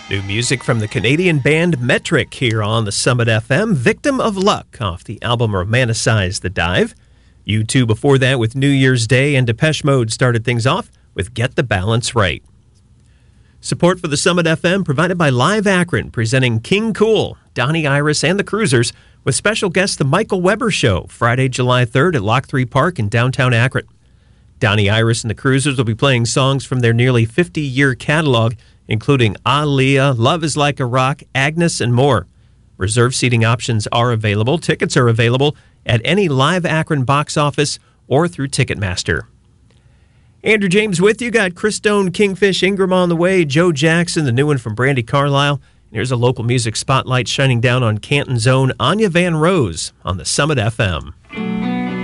New music from the Canadian band Metric here on the Summit FM. Victim of Luck off the album Romanticize the Dive. U2 before that with New Year's Day, and Depeche Mode started things off with Get the Balance Right. Support for the Summit FM provided by Live Akron, presenting King Cool, Donnie Iris, and the Cruisers, with special guest The Michael Weber Show, Friday, July 3rd at Lock 3 Park in downtown Akron. Donnie Iris and the Cruisers will be playing songs from their nearly 50-year catalog, including Aaliyah, Love is Like a Rock, Agnes, and more. Reserved seating options are available. Tickets are available at any Live Akron box office or through Ticketmaster. Andrew James with you. Got Chris Stone, Kingfish Ingram on the way, Joe Jackson, the new one from Brandy Carlisle. And here's a local music spotlight shining down on Canton's own Anya Van Rose on the Summit FM.